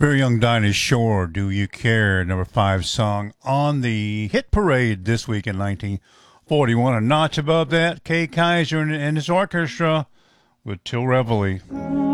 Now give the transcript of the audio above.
Very Young Dinah Shore, Do You Care, number 5 song on the hit parade this week in 1941. A notch above that, Kay Kaiser and his orchestra with Till Reveille.